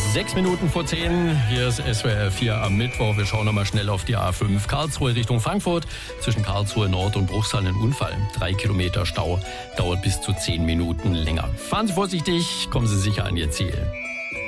6 Minuten vor 10, hier ist SWR 4 am Mittwoch. Wir schauen nochmal schnell auf die A5 Karlsruhe Richtung Frankfurt. Zwischen Karlsruhe Nord und Bruchsal ein Unfall. 3 Kilometer Stau, dauert bis zu 10 Minuten länger. Fahren Sie vorsichtig, kommen Sie sicher an Ihr Ziel.